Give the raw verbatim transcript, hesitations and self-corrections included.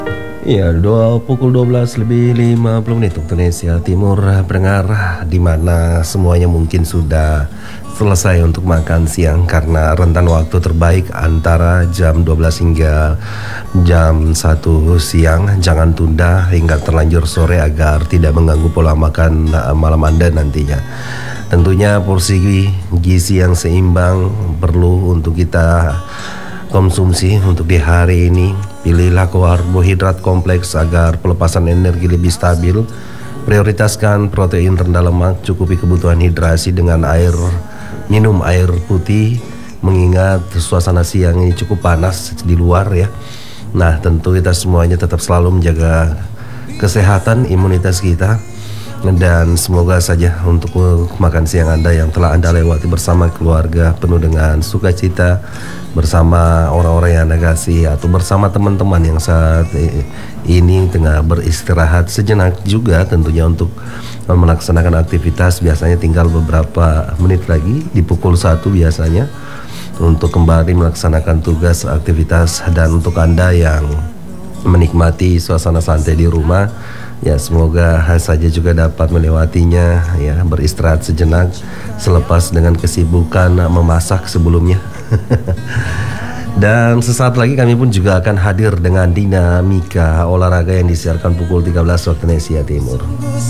Iya, dua, pukul dua belas lebih lima puluh menit waktu Indonesia Timur, pendengar, di mana semuanya mungkin sudah selesai untuk makan siang karena rentan waktu terbaik antara jam dua belas hingga jam satu siang. Jangan tunda hingga terlanjur sore agar tidak mengganggu pola makan uh, malam Anda nantinya. Tentunya porsi gizi yang seimbang perlu untuk kita konsumsi untuk di hari ini. Pilihlah karbohidrat kompleks agar pelepasan energi lebih stabil. Prioritaskan protein rendah lemak, cukupi kebutuhan hidrasi dengan air, minum air putih, mengingat suasana siang ini cukup panas di luar ya. Nah, tentu kita semuanya tetap selalu menjaga kesehatan imunitas kita. Dan semoga saja untuk makan siang Anda yang telah Anda lewati bersama keluarga penuh dengan sukacita, bersama orang-orang yang Anda kasih, atau bersama teman-teman yang saat ini tengah beristirahat sejenak juga tentunya untuk melaksanakan aktivitas. Biasanya tinggal beberapa menit lagi di pukul satu biasanya untuk kembali melaksanakan tugas aktivitas. Dan untuk Anda yang menikmati suasana santai di rumah, ya semoga saja juga dapat melewatinya ya, beristirahat sejenak selepas dengan kesibukan memasak sebelumnya. Dan sesaat lagi kami pun juga akan hadir dengan dinamika olahraga yang disiarkan pukul tiga belas waktu Indonesia Timur.